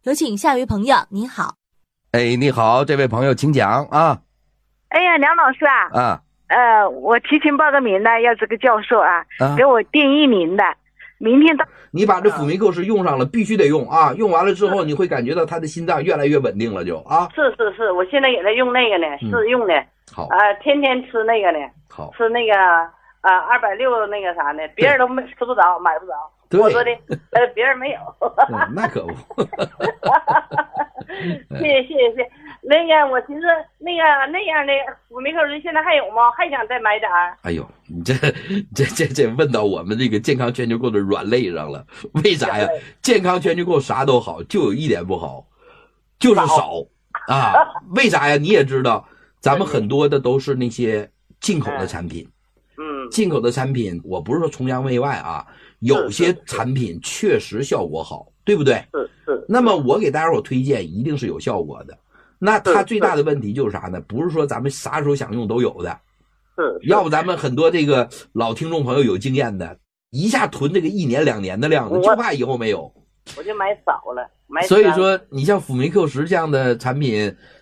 有请下一位朋友，您好。 哎，你好，这位朋友请讲啊。 哎呀，梁老师啊，我提前报个名呢，要这个教授给我订1名的，明天到。 你把这辅酶克氏用上了，必须得用啊！用完了之后，你会感觉到他的心脏越来越稳定了，就啊。 是，我现在也在用那个呢，试用的。 好。 天天吃那个呢。好。吃那个260那个啥呢？别人都吃不着，买不着。我说的，别人没有。 那可不。 谢谢。那个，我寻思那样的辅酶克氏现在还有吗？还想再买点儿。 哎呦，你这问到我们这个健康全球购的软肋上了。为啥呀？健康全球购啥都好，就有一点不好，就是少啊。为啥呀？你也知道，咱们很多的都是那些进口的产品。进口的产品，我不是说崇洋媚外啊，有些产品确实效果好，对不对？ 是。 那么我给大家伙推荐，一定是有效果的。那它最大的问题就是啥呢？不是说咱们啥时候想用都有的。要不咱们很多这个老听众朋友有经验的，一下囤这个1年2年的量的，就怕以后没有。 我就买少了。 所以说，你像辅酶克氏这样的产品，